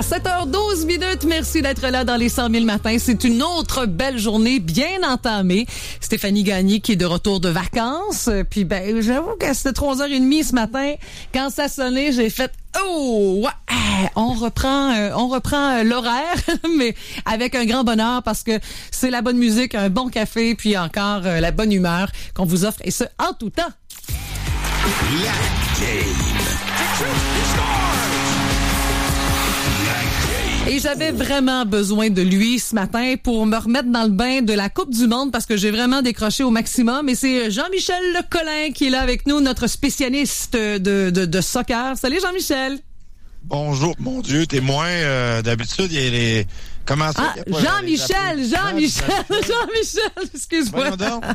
À 7h12 minutes, merci d'être là dans les 100 000 matins. C'est une autre belle journée bien entamée. Stéphanie Gagné qui est de retour de vacances. Puis j'avoue que c'était 3h30 ce matin. Quand ça sonnait, j'ai fait oh, ouais, on reprend l'horaire, mais avec un grand bonheur parce que c'est la bonne musique, un bon café, puis encore la bonne humeur qu'on vous offre, et ce, en tout temps. La game. Et j'avais vraiment besoin de lui ce matin pour me remettre dans le bain de la Coupe du Monde parce que j'ai vraiment décroché au maximum. Et c'est Jean-Michel Lecolin qui est là avec nous, notre spécialiste de soccer. Salut Jean-Michel. Bonjour, mon Dieu, t'es moins d'habitude, il y a les... Comment ça? Jean-Michel, excuse-moi.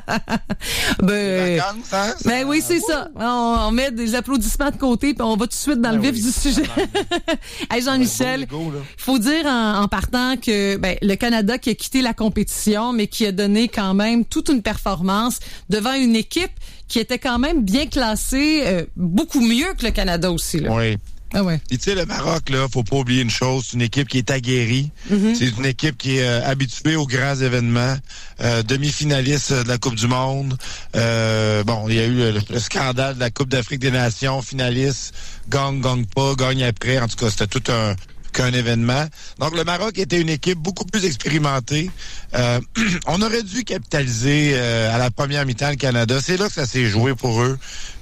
Ben oui, c'est ça. On met des applaudissements de côté puis on va tout de suite dans le vif du sujet. Hey Jean-Michel, il faut dire en partant que le Canada qui a quitté la compétition, mais qui a donné quand même toute une performance devant une équipe qui était quand même bien classée, beaucoup mieux que le Canada aussi, là. Oui. Ah ouais. Et tu sais, le Maroc, là, faut pas oublier une chose, c'est une équipe qui est aguerrie. Mm-hmm. C'est une équipe qui est habituée aux grands événements, demi-finaliste de la Coupe du Monde. Il y a eu le scandale de la Coupe d'Afrique des Nations, finaliste, gagne pas, gagne après. En tout cas, c'était tout qu'un événement. Donc, le Maroc était une équipe beaucoup plus expérimentée. On aurait dû capitaliser à la première mi-temps le Canada. C'est là que ça s'est joué pour eux.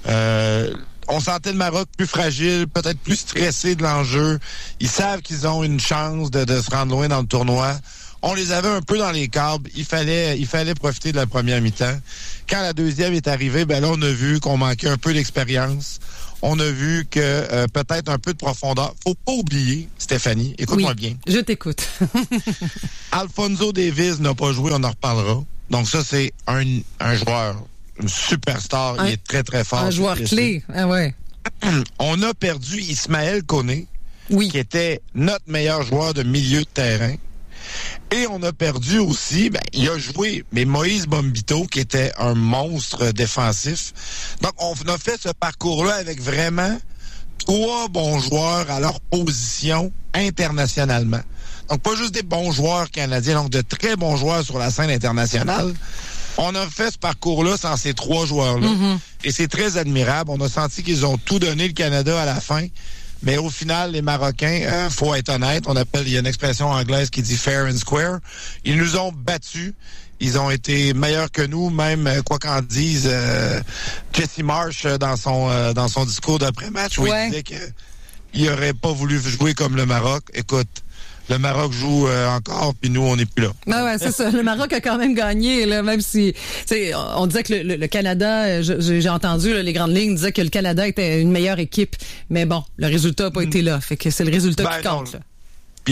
On sentait le Maroc plus fragile, peut-être plus stressé de l'enjeu. Ils savent qu'ils ont une chance de se rendre loin dans le tournoi. On les avait un peu dans les câbles. Il fallait profiter de la première mi-temps. Quand la deuxième est arrivée, là, on a vu qu'on manquait un peu d'expérience. On a vu que peut-être un peu de profondeur. Faut pas oublier, Stéphanie, écoute-moi bien. Je t'écoute. Alphonso Davies n'a pas joué, on en reparlera. Donc ça, c'est un joueur, une superstar, il est très, très fort. Un joueur clé, ah ouais. On a perdu Ismaël Koné, qui était notre meilleur joueur de milieu de terrain. Et on a perdu aussi, il a joué, mais Moïse Bombito, qui était un monstre défensif. Donc, on a fait ce parcours-là avec vraiment 3 bons joueurs à leur position internationalement. Donc, pas juste des bons joueurs canadiens, donc de très bons joueurs sur la scène internationale. On a fait ce parcours-là sans ces 3 joueurs-là. Mm-hmm. Et c'est très admirable. On a senti qu'ils ont tout donné, le Canada, à la fin. Mais au final, les Marocains, faut être honnête, il y a une expression anglaise qui dit fair and square. Ils nous ont battus. Ils ont été meilleurs que nous, même quoi qu'en dise Jesse Marsh dans son discours d'après-match, où il disait qu'il n'aurait pas voulu jouer comme le Maroc. Écoute, le Maroc joue encore, puis nous, on n'est plus là. Ouais, c'est ça. Le Maroc a quand même gagné, là, même si, on disait que le Canada, j'ai entendu, là, les grandes lignes disaient que le Canada était une meilleure équipe. Mais bon, le résultat n'a pas été là. Fait que c'est le résultat qui compte, là. Puis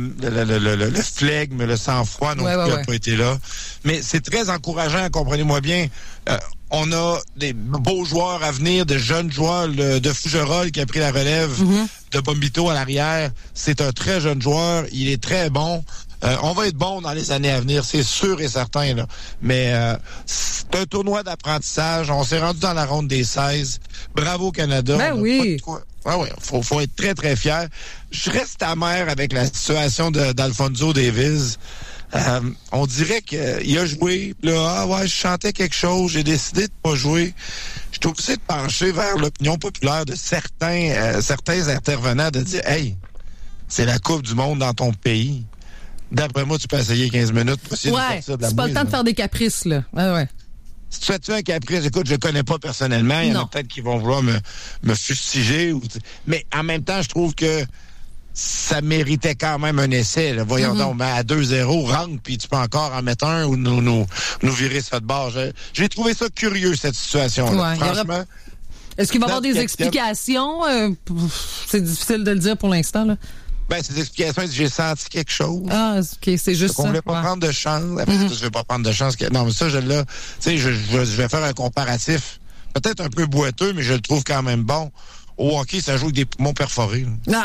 le flegme, le sang-froid non plus n'a pas été là. Mais c'est très encourageant, comprenez-moi bien. On a des beaux joueurs à venir, de jeunes joueurs, de Fougerolles qui a pris la relève de Bombito à l'arrière. C'est un très jeune joueur, il est très bon. On va être bon dans les années à venir, c'est sûr et certain, là. Mais c'est un tournoi d'apprentissage. On s'est rendu dans la ronde des 16. Bravo Canada. Faut être très, très fier. Je reste amer avec la situation d'Alphonso Davies. On dirait qu'il a joué, là, je chantais quelque chose, j'ai décidé de pas jouer. Je suis obligé de pencher vers l'opinion populaire de certains intervenants, de dire, hey, c'est la Coupe du Monde dans ton pays. D'après moi, tu peux essayer 15 minutes pour essayer de sortir de la c'est pas mouise, le temps de faire des caprices, là. Ouais. Si tu fais-tu un caprice, écoute, je le connais pas personnellement, il y en a peut-être qui vont vouloir me fustiger, mais en même temps, je trouve que ça méritait quand même un essai, là. Voyons donc, à 2-0, rentre, puis tu peux encore en mettre un ou nous virer ça de bord. J'ai trouvé ça curieux, cette situation-là. Franchement. Est-ce qu'il va y avoir des explications? C'est difficile de le dire pour l'instant, là. Ces explications, j'ai senti quelque chose. Ah, OK, c'est juste ça. On voulait pas prendre de chance. Après, je vais pas prendre de chance. Non, mais ça, je vais faire un comparatif. Peut-être un peu boiteux, mais je le trouve quand même bon. Au hockey, ça joue avec des poumons perforés. Non,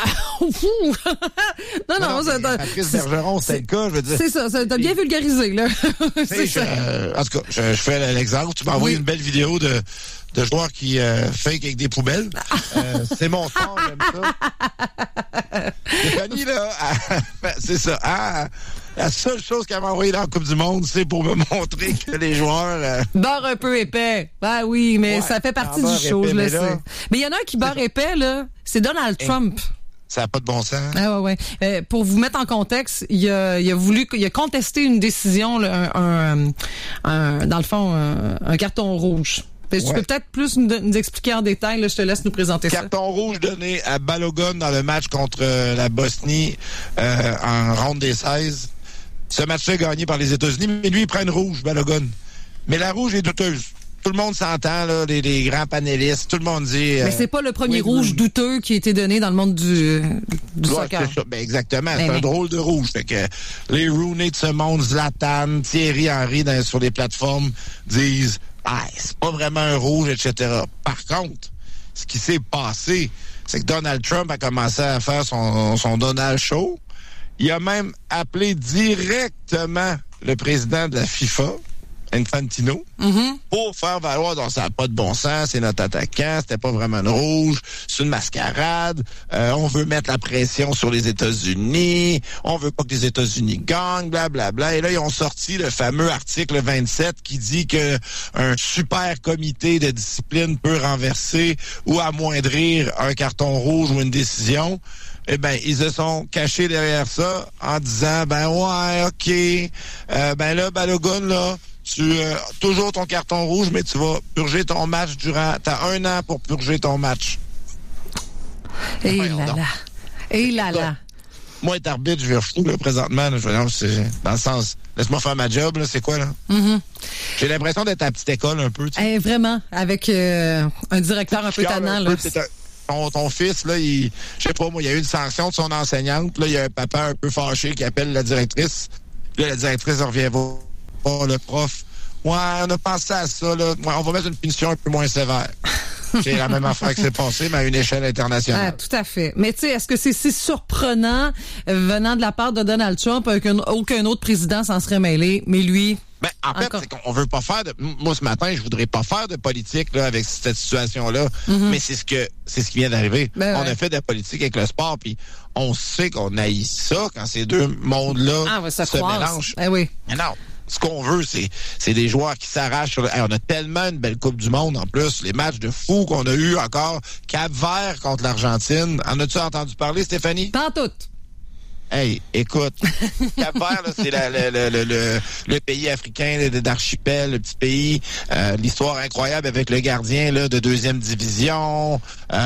Patrice Bergeron, c'est le cas, je veux dire. C'est ça, t'as bien vulgarisé, là. En tout cas, je fais l'exemple. Tu m'as envoyé une belle vidéo de joueurs qui fake avec des poubelles. C'est mon sport, j'aime ça. Stéphanie, là, c'est ça. La seule chose qu'elle m'a envoyée dans la Coupe du Monde, c'est pour me montrer que les joueurs... Beurre un peu épais. Ben oui, mais ça fait partie du show, je le sais. Mais il y en a un qui beurre épais, là. C'est Donald Trump. Ça n'a pas de bon sens. Ah ouais. Pour vous mettre en contexte, il a contesté une décision, là, dans le fond, un carton rouge. Tu peux peut-être plus nous expliquer en détail, là, je te laisse nous présenter ça. Carton rouge donné à Balogun dans le match contre la Bosnie en ronde des 16. Ce match-là est gagné par les États-Unis, mais lui, il prend une rouge, Balogun. Mais la rouge est douteuse. Tout le monde s'entend, là, les grands panélistes, tout le monde dit... Mais c'est pas le premier rouge douteux qui a été donné dans le monde du soccer. C'est ça. Ben exactement, c'est un drôle de rouge. Fait que les Rooney de ce monde, Zlatan, Thierry Henry sur les plateformes disent « c'est pas vraiment un rouge, etc. » Par contre, ce qui s'est passé, c'est que Donald Trump a commencé à faire son Donald Show. Il a même appelé directement le président de la FIFA, Infantino, pour faire valoir, donc ça n'a pas de bon sens, c'est notre attaquant, c'était pas vraiment une rouge, c'est une mascarade, on veut mettre la pression sur les États-Unis, on veut pas que les États-Unis gagnent, blablabla. Et là, ils ont sorti le fameux article 27 qui dit que un super comité de discipline peut renverser ou amoindrir un carton rouge ou une décision. Eh ben, ils se sont cachés derrière ça en disant, OK, là, Balogun, là, tu toujours ton carton rouge, mais tu vas purger ton match t'as 1 an pour purger ton match. Et là. Moi, être arbitre, je vais fou, là, présentement. Là, c'est dans le sens, laisse-moi faire ma job, là, c'est quoi, là? J'ai l'impression d'être à la petite école, un peu. Vraiment, avec un directeur un peu tannant, là. Ton fils, là, je sais pas, moi, il y a eu une sanction de son enseignante. Là, il y a un papa un peu fâché qui appelle la directrice. Là, la directrice revient voir le prof. Ouais, on a pensé à ça, là. Ouais, on va mettre une punition un peu moins sévère. C'est la même affaire qui s'est passée, mais à une échelle internationale. Tout à fait. Mais tu sais, est-ce que c'est si surprenant venant de la part de Donald Trump qu'aucun autre président s'en serait mêlé, mais lui... Ben, en fait, c'est qu'on veut pas faire de... Moi, ce matin, je voudrais pas faire de politique là avec cette situation-là, mais c'est ce qui vient d'arriver. On a fait de la politique avec le sport, puis on sait qu'on haït ça quand ces deux mondes-là se mélangent. Oui. Mais non. Ce qu'on veut, c'est des joueurs qui s'arrachent. On a tellement une belle Coupe du Monde, en plus. Les matchs de fou qu'on a eu encore. Cap-Vert contre l'Argentine. En as-tu entendu parler, Stéphanie? Pas tout. Hey, écoute, Cap-Vert, c'est le pays africain d'archipel, le petit pays. L'histoire incroyable avec le gardien là, de 2e division.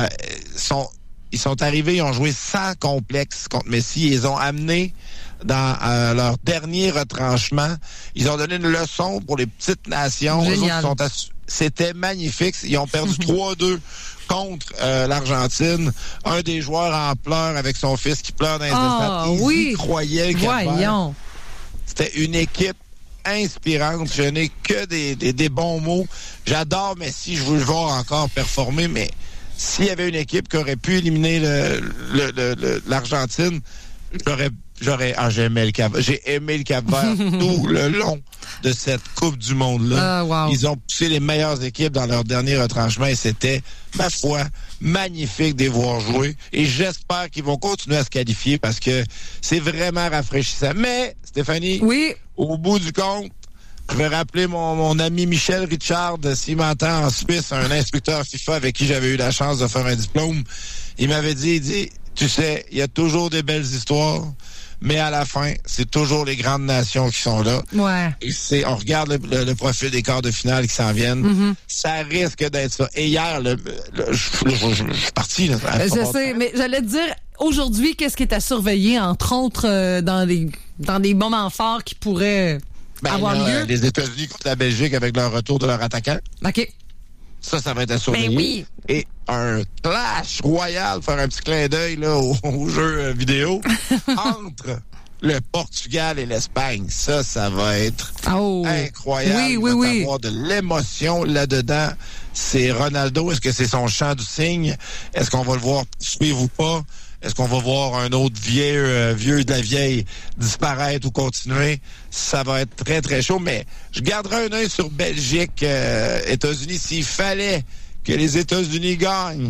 Ils sont arrivés, ils ont joué sans complexe contre Messi. Ils les ont amenés dans leur dernier retranchement. Ils ont donné une leçon pour les petites nations. Génial. C'était magnifique. Ils ont perdu 3-2 contre l'Argentine. Un des joueurs en pleurs avec son fils qui pleure dans les estrades. Ils y croyaient. Voyons. C'était une équipe inspirante. Je n'ai que des bons mots. J'adore Messi. Je veux le voir encore performer, mais s'il y avait une équipe qui aurait pu éliminer l'Argentine, j'ai aimé le Cap-Vert tout le long de cette Coupe du Monde-là. Wow. Ils ont poussé les meilleures équipes dans leur dernier retranchement et c'était, ma foi, magnifique de les voir jouer. Et j'espère qu'ils vont continuer à se qualifier parce que c'est vraiment rafraîchissant. Mais, Stéphanie, au bout du compte, je vais rappeler mon ami Michel Richard, s'il m'entend en Suisse, un instructeur FIFA avec qui j'avais eu la chance de faire un diplôme. Il m'avait dit, tu sais, il y a toujours des belles histoires, mais à la fin, c'est toujours les grandes nations qui sont là. Ouais. Et on regarde le profil des quarts de finale qui s'en viennent. Ça risque d'être ça. Et hier, je suis parti. Là, je sais, mais j'allais te dire, aujourd'hui, qu'est-ce qui est à surveiller, entre autres, dans des moments forts qui pourraient avoir lieu? Les États-Unis contre la Belgique avec leur retour de leur attaquant. OK. Ça va être à surveiller. Ben oui. Et un clash royal, faire un petit clin d'œil là au jeu vidéo, entre le Portugal et l'Espagne. Ça va être incroyable. Oui. Il va y avoir de l'émotion là-dedans. C'est Ronaldo. Est-ce que c'est son chant du cygne? Est-ce qu'on va le voir suivre ou pas? Est-ce qu'on va voir un autre vieux de la vieille disparaître ou continuer? Ça va être très, très chaud, mais je garderai un œil sur Belgique, États-Unis. S'il fallait que les États-Unis gagnent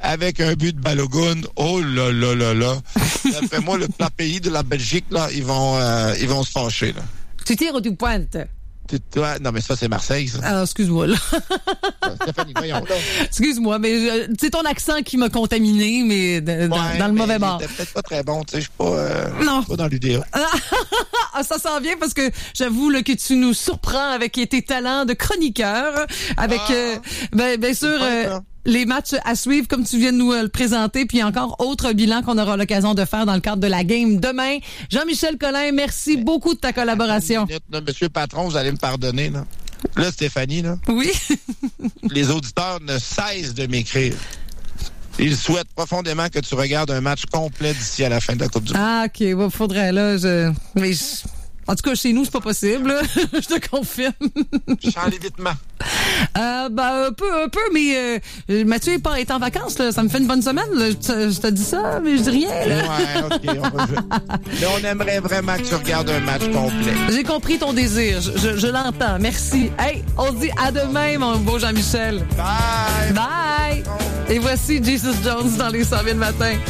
avec un but de Balogun. Oh là là là là. D'après moi, le plat pays de la Belgique, là, ils vont se fâcher, là. Tu tires ou tu pointes? Non, mais ça, c'est Marseille, ça. Ah, excuse-moi, là. Stéphanie, voyons, là. Excuse-moi, mais c'est ton accent qui m'a contaminé, mais dans le mauvais bord. C'était peut-être pas très bon, tu sais, je suis pas dans l'UDA. Ah, ça s'en vient parce que j'avoue là, que tu nous surprends avec tes talents de chroniqueur, avec, bien sûr... les matchs à suivre, comme tu viens de nous le présenter, puis encore autre bilan qu'on aura l'occasion de faire dans le cadre de la game demain. Jean-Michel Collin, merci beaucoup de ta collaboration. Là, monsieur le patron, vous allez me pardonner, là. Là, Stéphanie, là. Oui. Les auditeurs ne cessent de m'écrire. Ils souhaitent profondément que tu regardes un match complet d'ici à la fin de la Coupe du Monde. Ah, OK. Bon, faudrait, là, en tout cas, chez nous, c'est pas possible. Je te confirme. Chant l'évitement. Un peu, mais Mathieu est en vacances, là. Ça me fait une bonne semaine. Là. Je te dis ça, mais je dis rien. Là. Ouais, OK. Mais on aimerait vraiment que tu regardes un match complet. J'ai compris ton désir. Je l'entends. Merci. Hey, on se dit à demain, mon beau Jean-Michel. Bye! Bye! Et voici Jesus Jones dans les 100 000 matins.